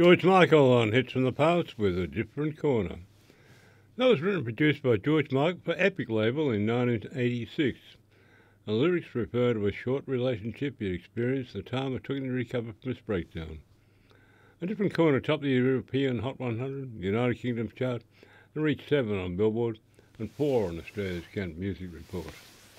George Michael on Hits from the Past with A Different Corner. That was written and produced by George Michael for Epic label in 1986. The lyrics refer to a short relationship he experienced at the time it took him to recover from his breakdown. A Different Corner topped the European Hot 100, the United Kingdom's chart, and reached 7 on Billboard and 4 on Australia's Count Music Report.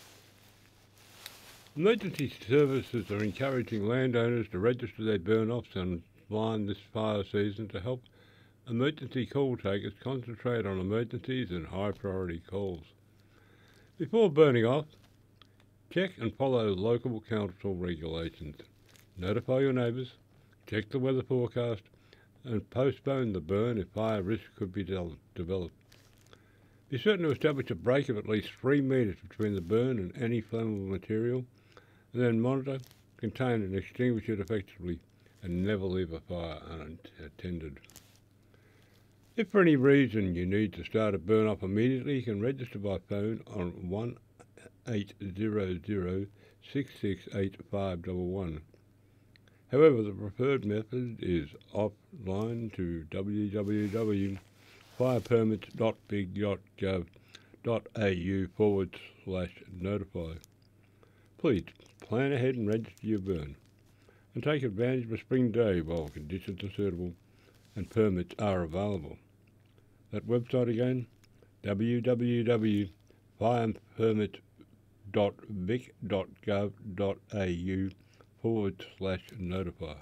Emergency services are encouraging landowners to register their burn-offs and line this fire season to help emergency call takers concentrate on emergencies and high-priority calls. Before burning off, check and follow local council regulations. Notify your neighbours, check the weather forecast, and postpone the burn if fire risk could be developed. Be certain to establish a break of at least 3 metres between the burn and any flammable material, and then monitor, contain and extinguish it effectively, and never leave a fire unattended. If for any reason you need to start a burn-off immediately, you can register by phone on 1800 668 511. However, the preferred method is offline to www.firepermits.big.gov.au/notify. Please plan ahead and register your burn, and take advantage of a spring day while conditions are suitable and permits are available. That website again, www.firepermits.vic.gov.au/notify.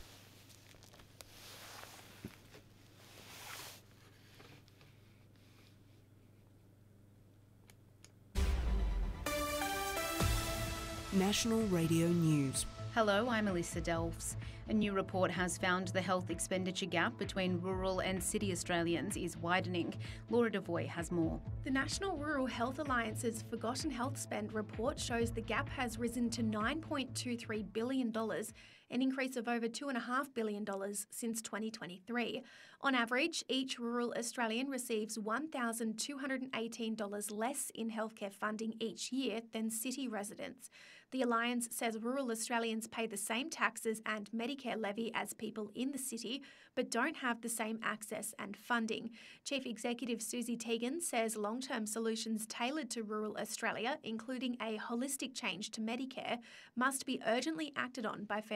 National Radio News. Hello, I'm Alyssa Delves. A new report has found the health expenditure gap between rural and city Australians is widening. Laura Devoy has more. The National Rural Health Alliance's Forgotten Health Spend report shows the gap has risen to $9.23 billion, an increase of over $2.5 billion since 2023. On average, each rural Australian receives $1,218 less in healthcare funding each year than city residents. The Alliance says rural Australians pay the same taxes and Medicare levy as people in the city, but don't have the same access and funding. Chief Executive Susie Teagan says long-term solutions tailored to rural Australia, including a holistic change to Medicare, must be urgently acted on by